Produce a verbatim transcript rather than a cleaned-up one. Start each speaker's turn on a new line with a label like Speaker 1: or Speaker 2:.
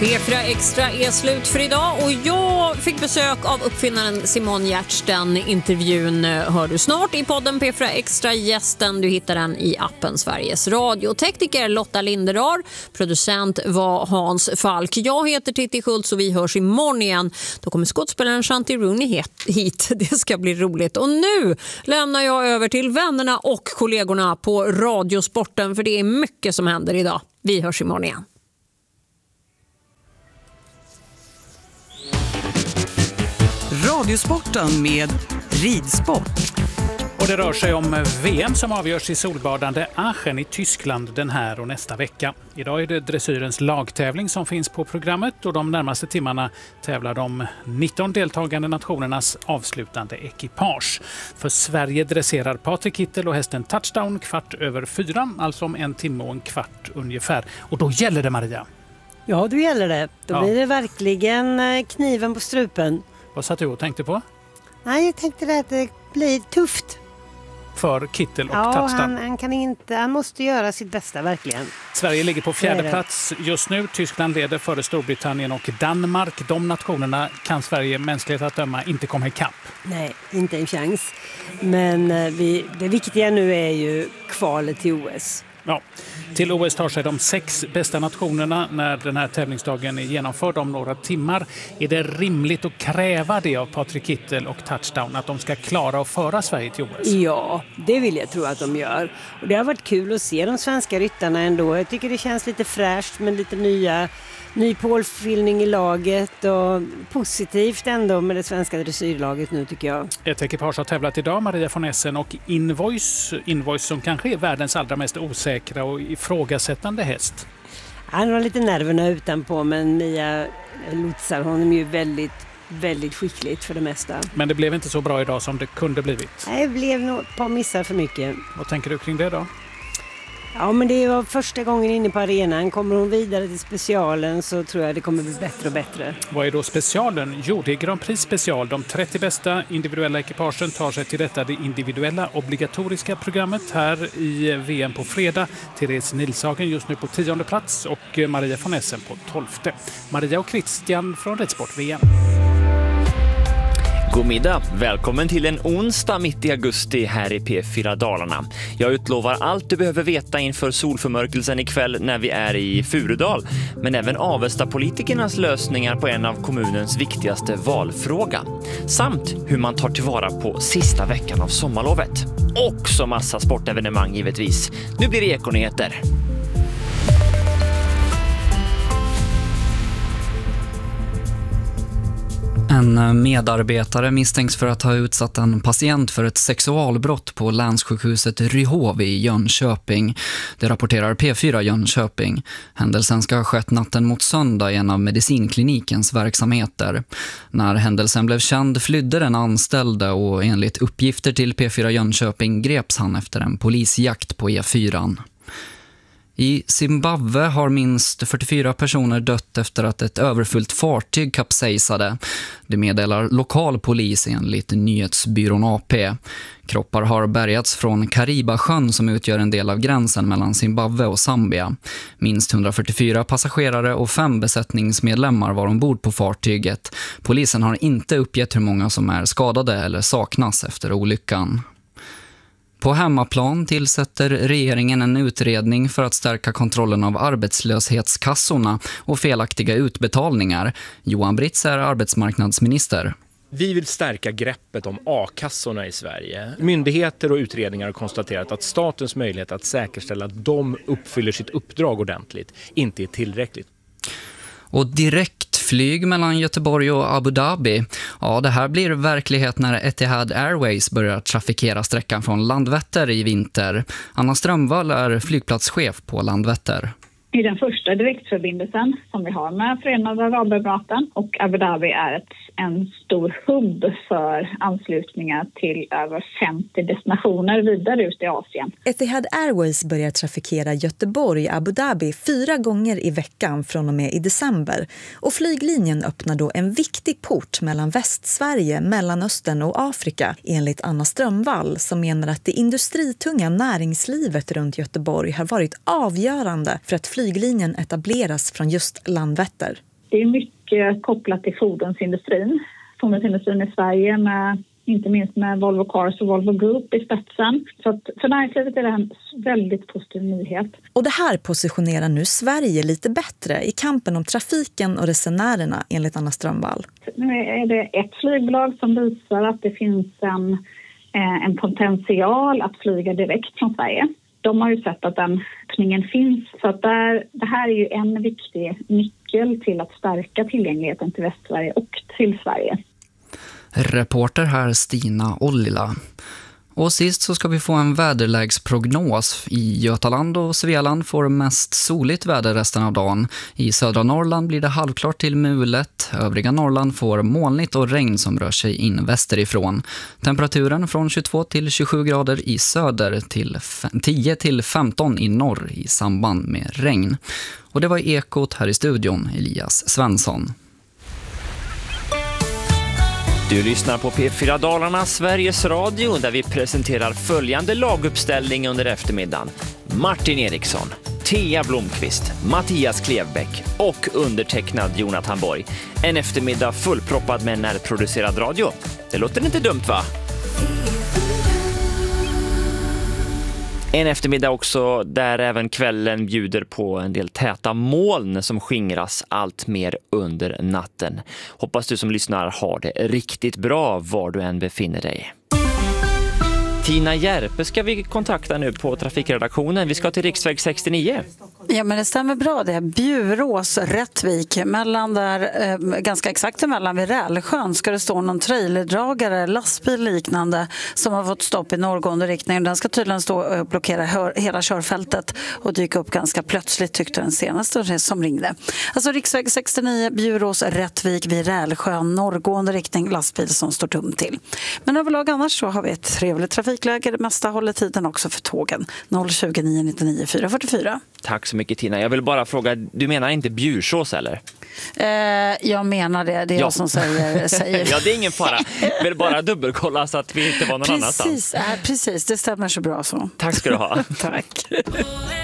Speaker 1: P fyra Extra är slut för idag och jag fick besök av uppfinnaren Simon Giertz. Den intervjun hör du snart i podden P fyra Extra. Gästen, du hittar den i appen Sveriges Radio. Tekniker Lotta Linderar, producent var Hans Falk. Jag heter Titti Schultz och vi hörs imorgon igen. Då kommer skådespelaren Shanti Rooney hit. Det ska bli roligt. Och nu lämnar jag över till vännerna och kollegorna på Radiosporten, för det är mycket som händer idag. Vi hörs imorgon igen.
Speaker 2: Radiosporten med ridsport.
Speaker 3: Och det rör sig om V M som avgörs i solbadande Aachen i Tyskland den här och nästa vecka. Idag är det dressyrens lagtävling som finns på programmet och de närmaste timmarna tävlar de nitton deltagande nationernas avslutande ekipage. För Sverige dresserar Patrik Kittel och hästen Touchdown kvart över fyra, alltså om en timme och en kvart ungefär. Och då gäller det, Maria.
Speaker 4: Ja, då gäller det. Då
Speaker 3: Ja.
Speaker 4: blir det verkligen kniven på strupen.
Speaker 3: Vad satt du och tänkte på?
Speaker 4: Nej, jag tänkte att det blir tufft.
Speaker 3: För Kittel och
Speaker 4: Ja,
Speaker 3: Touchdown.
Speaker 4: han, han kan inte, han måste göra sitt bästa verkligen.
Speaker 3: Sverige ligger på fjärde
Speaker 4: Så är det.
Speaker 3: plats just nu. Tyskland leder före Storbritannien och Danmark. De nationerna kan Sverige mänskligt att döma inte komma ikapp.
Speaker 4: Nej, inte en chans. Men eh, vi, det viktiga nu är ju kvalet till O S.
Speaker 3: Ja. Till O S tar sig de sex bästa nationerna när den här tävlingsdagen är genomförd om några timmar. Är det rimligt att kräva det av Patrik Kittel och Touchdown, att de ska klara att föra Sverige till O S?
Speaker 4: Ja, det vill jag tro att de gör. Och det har varit kul att se de svenska ryttarna ändå. Jag tycker det känns lite fräscht med lite nya, ny pålfyllning i laget och positivt ändå med det svenska dressyrlaget nu, tycker jag.
Speaker 3: Ett ekipage har tävlat idag, Maria von Essen och Invoice. Invoice som kanske är världens allra mest osäkra och ifrågasättande häst.
Speaker 4: Han har lite nerverna utanpå, men Mia lotsar honom ju väldigt, väldigt skickligt för det mesta.
Speaker 3: Men det blev inte så bra idag som det kunde blivit.
Speaker 4: Nej, det blev nog ett par missar för mycket.
Speaker 3: Vad tänker du kring det då?
Speaker 4: Ja, men det var första gången inne på arenan. Kommer hon vidare till specialen så tror jag det kommer bli bättre och bättre.
Speaker 3: Vad är då specialen? Jo, det är Grand Prix special. De trettio bästa individuella ekipagen tar sig till detta det individuella obligatoriska programmet här i V M på fredag. Therese Nilshagen just nu på tionde plats och Maria von Essen på tolfte. Maria och Christian från Ridsport V M.
Speaker 5: God middag. Välkommen till en onsdag mitt i augusti här i P fyra Dalarna. Jag utlovar allt du behöver veta inför solförmörkelsen ikväll när vi är i Furudal. Men även Avesta-politikernas lösningar på en av kommunens viktigaste valfråga. Samt hur man tar tillvara på sista veckan av sommarlovet. Och så massa sportevenemang givetvis. Nu blir det Ekonyheter.
Speaker 6: En medarbetare misstänks för att ha utsatt en patient för ett sexualbrott på länssjukhuset Ryhov i Jönköping. Det rapporterar P fyra Jönköping. Händelsen ska ha skett natten mot söndag i en av medicinklinikens verksamheter. När händelsen blev känd flydde den anställde och enligt uppgifter till P fyra Jönköping greps han efter en polisjakt på E fyra. I Zimbabwe har minst fyrtiofyra personer dött efter att ett överfullt fartyg kapsejsade. Det meddelar lokal polis enligt nyhetsbyrån A P. Kroppar har bärgats från Karibasjön som utgör en del av gränsen mellan Zimbabwe och Zambia. Minst hundrafyrtiofyra passagerare och fem besättningsmedlemmar var ombord på fartyget. Polisen har inte uppgett hur många som är skadade eller saknas efter olyckan. På hemmaplan tillsätter regeringen en utredning för att stärka kontrollen av arbetslöshetskassorna och felaktiga utbetalningar. Johan Britz är arbetsmarknadsminister.
Speaker 7: Vi vill stärka greppet om a-kassorna i Sverige. Myndigheter och utredningar har konstaterat att statens möjlighet att säkerställa att de uppfyller sitt uppdrag ordentligt inte är tillräckligt.
Speaker 6: Och direktflyg mellan Göteborg och Abu Dhabi. Ja, det här blir verklighet när Etihad Airways börjar trafikera sträckan från Landvetter i vinter. Anna Strömvall är flygplatschef på Landvetter.
Speaker 8: Det är den första direktförbindelsen som vi har med Förenade Arabemiraten och Abu Dhabi är ett, en stor hubb för anslutningar till över femtio destinationer vidare ut i Asien.
Speaker 9: Etihad Airways börjar trafikera Göteborg och Abu Dhabi fyra gånger i veckan från och med i december. Och flyglinjen öppnar då en viktig port mellan Västsverige, Mellanöstern och Afrika enligt Anna Strömvall som menar att det industritunga näringslivet runt Göteborg har varit avgörande för att flyglinjen etableras från just Landvetter.
Speaker 8: Det är mycket kopplat till fordonsindustrin. Fordonsindustrin i Sverige med inte minst med Volvo Cars och Volvo Group i spetsen. Så att för näringslivet är det en väldigt positiv nyhet.
Speaker 9: Och det här positionerar nu Sverige lite bättre i kampen om trafiken och resenärerna enligt Anna Strömvall.
Speaker 8: Nu är det ett flygbolag som visar att det finns en, en potential att flyga direkt från Sverige. De har ju sett att den öppningen finns. Så att där, det här är ju en viktig nyckel till att stärka tillgängligheten till Västsverige och till Sverige.
Speaker 6: Reporter här Stina Ollila. Och sist så ska vi få en väderlägsprognos. I Götaland och Svealand får mest soligt väder resten av dagen. I södra Norrland blir det halvklart till mulet. Övriga Norrland får molnigt och regn som rör sig in västerifrån. Temperaturen från tjugotvå till tjugosju grader i söder till tio till femton i norr i samband med regn. Och det var Ekot här i studion, Elias Svensson.
Speaker 5: Du lyssnar på P fyra Dalarna, Sveriges Radio, där vi presenterar följande laguppställning under eftermiddagen. Martin Eriksson, Thea Blomqvist, Mattias Klevbäck och undertecknad Jonathan Borg. En eftermiddag fullproppad med närproducerad radio. Det låter inte dumt, va? En eftermiddag också där även kvällen bjuder på en del täta moln som skingras allt mer under natten. Hoppas du som lyssnar har det riktigt bra var du än befinner dig. Tina Järpe ska vi kontakta nu på trafikredaktionen. Vi ska till riksväg sextionio.
Speaker 10: Ja, men det stämmer bra det. Bjurås, Rättvik, mellan där, eh, ganska exakt emellan vid Rälsjön ska det stå någon trailerdragare, lastbil liknande som har fått stopp i norrgående riktning. Den ska tydligen stå och blockera hör, hela körfältet och dyka upp ganska plötsligt, tyckte den senaste som ringde. Alltså riksväg sextionio, Bjurås, Rättvik vid Rälsjön, norrgående riktning, lastbil som står tom till. Men överlag annars så har vi ett trevligt trafikläge. Det mesta håller tiden också för tågen. noll tjugo nio nittionio fyra fyrtiofyra.
Speaker 5: Tack så mycket Tina. Jag vill bara fråga, du menar inte Bjursås eller?
Speaker 10: Eh, jag menar det, det är
Speaker 5: ja.
Speaker 10: jag som säger, säger.
Speaker 5: Ja, det är ingen fara. Jag vill bara dubbelkolla så att vi inte var någon
Speaker 10: precis,
Speaker 5: annanstans.
Speaker 10: Äh, precis, det stämmer så bra så.
Speaker 5: Tack ska du ha.
Speaker 10: Tack.